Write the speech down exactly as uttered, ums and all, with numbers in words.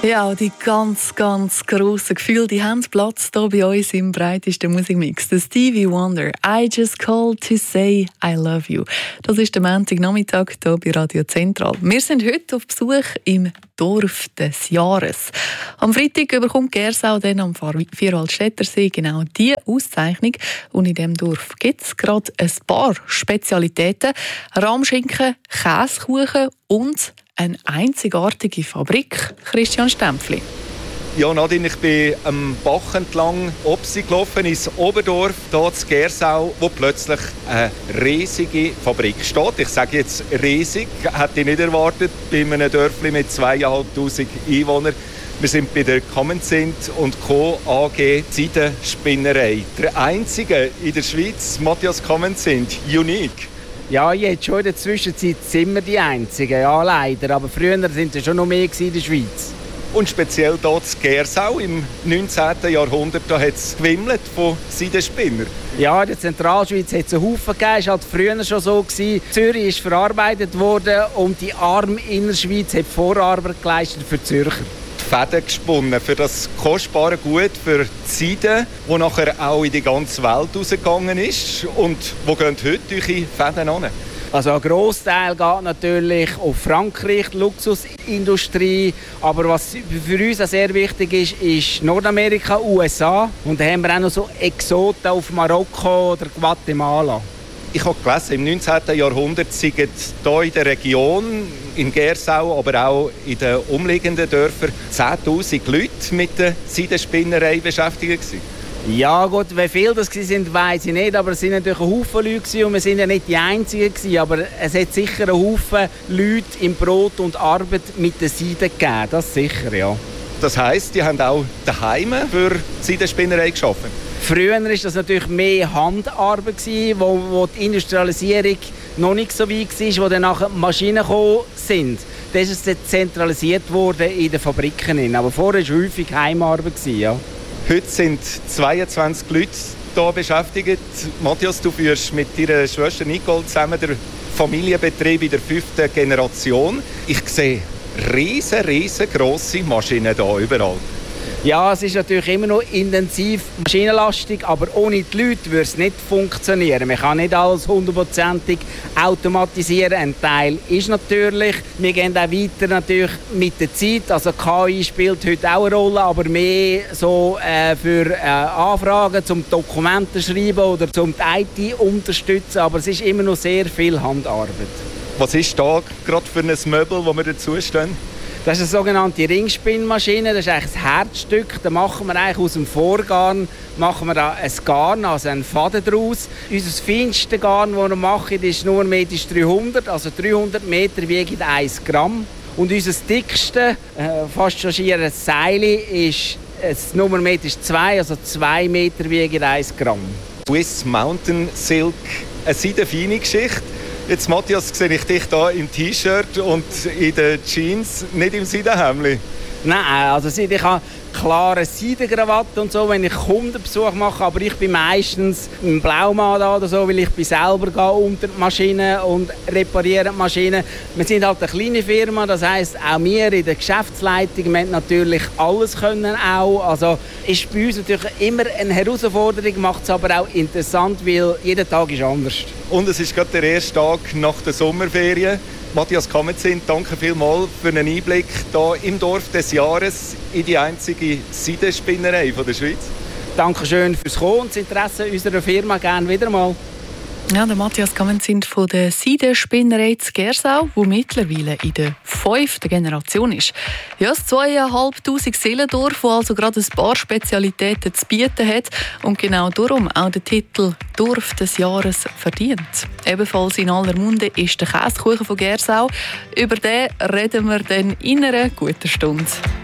Ja, die ganz, ganz grossen Gefühle, die haben Platz hier bei uns im breitesten Musikmix. Der Stevie Wonder, «I just called to say I love you». Das ist der Montagnachmittag hier bei Radio Zentral. Wir sind heute auf Besuch im Dorf des Jahres. Am Freitag bekommt Gersau dann am Vierwaldstättersee genau diese Auszeichnung. Und in diesem Dorf gibt es gerade ein paar Spezialitäten. Rahmschinken, Käsekuchen und eine einzigartige Fabrik. Christian Stempfli. Ja, Nadine, ich bin am Bach entlang Opsi gelaufen, ins Oberdorf, hier zu Gersau, wo plötzlich eine riesige Fabrik steht. Ich sage jetzt riesig, hätte ich nicht erwartet, bei einem Dörfli mit zweitausendfünfhundert Einwohnern. Wir sind bei der Comenzint und Co. A G Seidenspinnerei. Der einzige in der Schweiz, Matthias Comenzint, unique. Ja, jetzt schon in der Zwischenzeit sind wir die Einzigen, ja leider. Aber früher sind es schon noch mehr in der Schweiz. Und speziell hier in Gersau im neunzehnten Jahrhundert hat es gewimmelt von Seidenspinnern. Ja, in der Zentralschweiz hat es einen Haufen gegeben. Es war halt früher schon so. Zürich ist verarbeitet worden und die arme Innerschweiz hat Vorarbeit geleistet für die Zürcher. Fäden gesponnen für das kostbare Gut, für die Seide, die nachher auch in die ganze Welt rausgegangen ist. Und wo gehen heute eure Fäden an? Also ein Grossteil geht natürlich auf Frankreich, die Luxusindustrie. Aber was für uns auch sehr wichtig ist, ist Nordamerika, U S A. Und da haben wir auch noch so Exoten auf Marokko oder Guatemala. Ich habe gelesen, im neunzehnten Jahrhundert sind hier in der Region, in Gersau, aber auch in den umliegenden Dörfern zehntausend Leute mit der Seidenspinnerei beschäftigt gewesen. Ja gut, wie viele das waren, weiss ich nicht, aber es waren natürlich ein Haufen Leute und wir waren ja nicht die Einzigen gewesen, aber es hat sicher einen Haufen Leute im Brot und Arbeit mit der Seide gegeben, das sicher, ja. Das heisst, die haben auch daheim für Seidenspinnerei geschaffen? Früher war das natürlich mehr Handarbeit, wo, wo die Industrialisierung noch nicht so weit war, wo dann nachher Maschinen gekommen sind. Das ist jetzt zentralisiert worden in den Fabriken. Aber vorher war es häufig Heimarbeit. Ja. Heute sind zweiundzwanzig Leute hier beschäftigt. Matthias, du führst mit deiner Schwester Nicole zusammen den Familienbetrieb in der fünften Generation. Ich sehe riesen, riesengroße Maschinen hier überall. Ja, es ist natürlich immer noch intensiv maschinenlastig, aber ohne die Leute würde es nicht funktionieren. Man kann nicht alles hundertprozentig automatisieren. Ein Teil ist natürlich. Wir gehen auch weiter natürlich mit der Zeit. Also K I spielt heute auch eine Rolle, aber mehr so äh, für äh, Anfragen zum Dokumente schreiben oder zum I T unterstützen. Aber es ist immer noch sehr viel Handarbeit. Was ist da gerade für ein Möbel, das wir dazu stehen? Das ist eine sogenannte Ringspinnmaschine. Das ist eigentlich das Herzstück. Da machen wir eigentlich aus dem Vorgarn machen wir da ein Garn, also einen Faden daraus. Unser feinste Garn, das wir machen, ist nur Meter dreihundert. Also dreihundert Meter wiegt eins Gramm. Und unser dickste, äh, fast schon schier ein Seil, ist das Nummer Meter zwei, also zwei Meter wiegt eins Gramm. Swiss Mountain Silk, eine seidenfeine Geschichte. Jetzt, Matthias, sehe ich dich hier im T-Shirt und in den Jeans, nicht im Seidenhemdli. Nein, also ich habe klare Seidenkrawatte und so, wenn ich Kundenbesuch mache, aber ich bin meistens im Blaumann da oder so, weil ich bin selber gehe unter die Maschine und repariere die Maschine. Wir sind halt eine kleine Firma, das heisst, auch wir in der Geschäftsleitung müssen natürlich alles können auch. Also ist bei uns natürlich immer eine Herausforderung, macht es aber auch interessant, weil jeder Tag ist anders. Und es ist gerade der erste Tag nach der Sommerferien. Matthias Comenzint, danke vielmals für einen Einblick hier im Dorf des Jahres in die einzige Seidenspinnerei der Schweiz. Dankeschön fürs Kommen und das Interesse unserer Firma. Gerne wieder mal. Ja, der Matthias Comenzint von der Seidenspinnerei zu Gersau, die mittlerweile in der fünften Generation ist. Ja, das zweieinhalbtausend Seelendorf, das also gerade ein paar Spezialitäten zu bieten hat und genau darum auch den Titel Dorf des Jahres verdient. Ebenfalls in aller Munde ist der Käsekuchen von Gersau. Über den reden wir dann in einer guten Stunde.